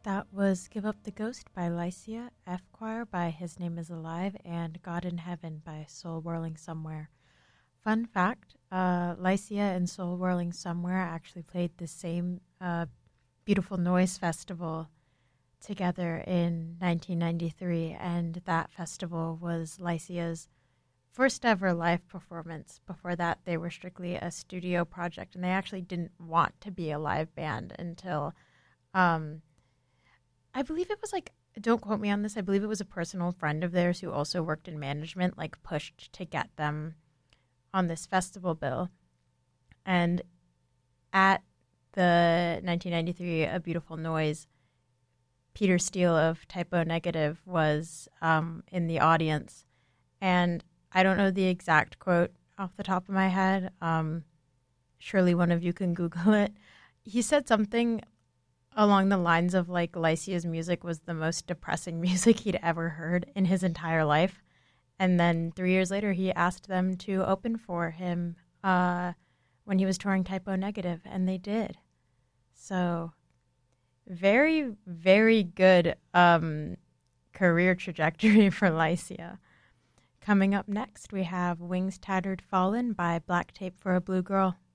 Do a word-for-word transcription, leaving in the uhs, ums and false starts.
That was Give Up the Ghost by Lycia, F Choir by His Name is Alive, and God in Heaven by Soul Whirling Somewhere. Fun fact, uh, Lycia and Soul Whirling Somewhere actually played the same uh, Beautiful Noise Festival together in nineteen ninety-three, and that festival was Lycia's first ever live performance. Before that, they were strictly a studio project, and they actually didn't want to be a live band until... Um, I believe it was like, don't quote me on this, I believe it was a personal friend of theirs who also worked in management, like pushed to get them on this festival bill. And at the nineteen ninety-three A Beautiful Noise, Peter Steele of Typo Negative was um, in the audience. And I don't know the exact quote off the top of my head. Um, surely one of you can Google it. He said something along the lines of like Lycia's music was the most depressing music he'd ever heard in his entire life. And then three years later, he asked them to open for him uh, when he was touring Typo Negative, and they did. So very, very good um, career trajectory for Lycia. Coming up next, we have Wings Tattered Fallen by Black Tape for a Blue Girl.